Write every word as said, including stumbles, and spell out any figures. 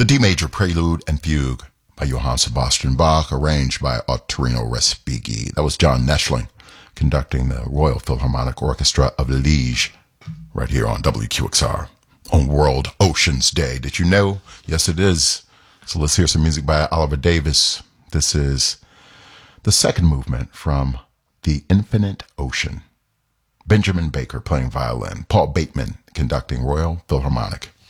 The D major prelude and fugue by Johann Sebastian Bach, arranged by Ottorino Respighi. That was John Neschling conducting the Royal Philharmonic Orchestra of Liege right here on W Q X R on World Oceans Day. Did you know? Yes, it is. So let's hear some music by Oliver Davis. This is the second movement from The Infinite Ocean. Benjamin Baker playing violin, Paul Bateman conducting Royal Philharmonic.